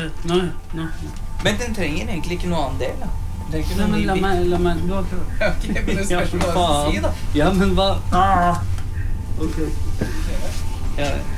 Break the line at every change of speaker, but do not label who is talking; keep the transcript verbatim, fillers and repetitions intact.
Nei, nei.
Men den trenger egentlig ikke noe annen del, da. Den trenger ikke
Nei,
noe
men
ny
la
bil.
meg, la meg, du har ikke...
Ok, men det spørs hva du
faen.
sier, da.
Ja, men hva? Ah! Ok.
Ja,